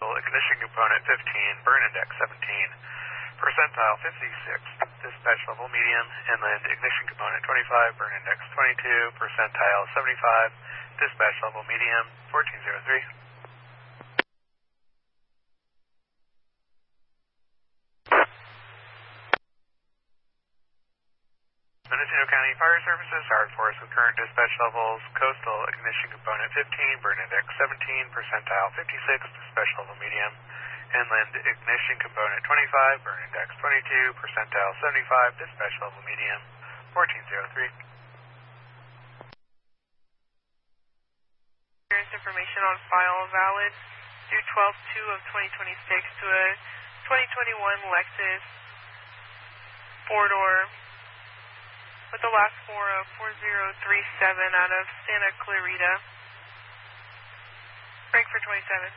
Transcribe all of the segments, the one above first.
Ignition component 15, burn index 17, percentile 56, dispatch level medium, inland ignition component 25, burn index 22, percentile 75, dispatch level medium 1403. Mendocino County Fire Services, Hard Force with current dispatch levels, coastal ignition component 15, burn index 17, percentile 56, dispatch level medium, inland ignition component 25, burn index 22, percentile 75, dispatch level medium, 1403. Information on file valid through 12/2 of 2026 to a 2021 Lexus 4-door with the last four of 4037 out of Santa Clarita. Frankfurt 27.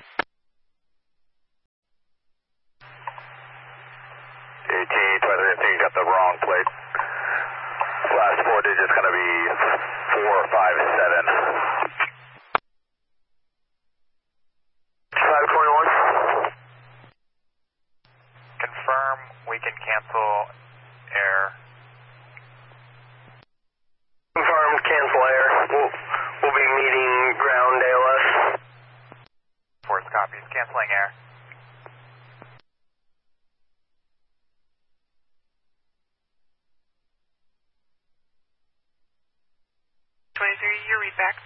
I think you got the wrong plate. Last four digits going to be 457. 521. Confirm we can cancel air. Confirm, cancel air. We'll be meeting ground ALS. Force copies, canceling air. Your read back.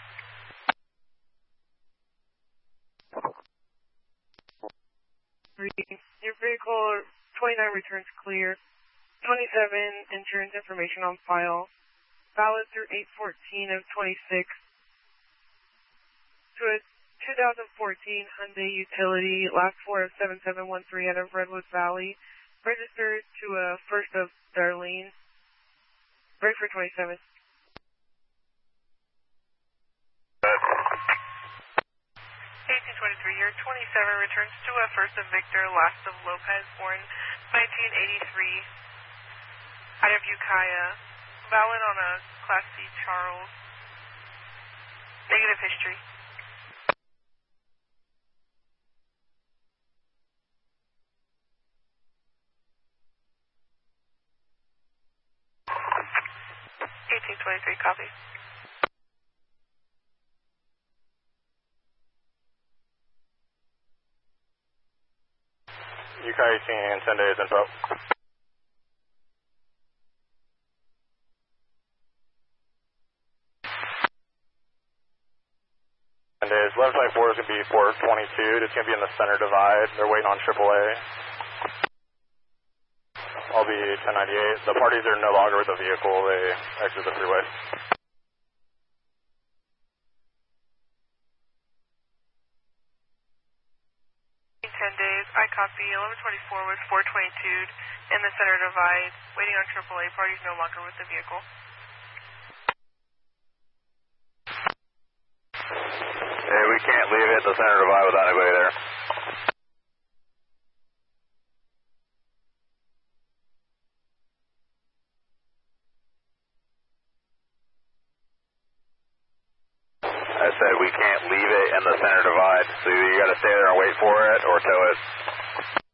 Your vehicle 29 returns clear. 27 insurance information on file. Valid through 8/14 of 26. To a 2014 Hyundai Utility, last four of 7713 out of Redwood Valley. Registered to a first of Darlene. Break for 27. 1823, your 27 returns to a first of Victor, last of Lopez, born 1983, out of Ukiah, valid on a Class C Charles, negative history. Copy. Ukiah 18, 10 days info. And days, left side 4 is going to be 422. It's going to be in the center divide. They're waiting on AAA. I'll be 1098. The parties are no longer with the vehicle. They exit the freeway. 10 days. I copy 1124 with 422 in the center divide. Waiting on AAA. Parties no longer with the vehicle. Hey, we can't leave it the center divide without anybody there. I said we can't leave it in the center divide, so you got to stay there and wait for it or tow it.